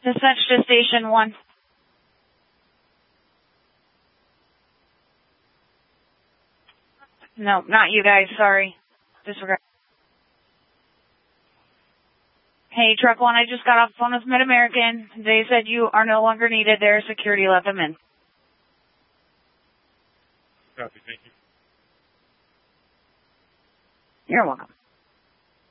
Dispatch to Station 1. No, not you guys, sorry. Disregard. Hey, Truck 1, I just got off the phone with Mid-American. They said you are no longer needed there. Security let them in. Copy, thank you. You're welcome.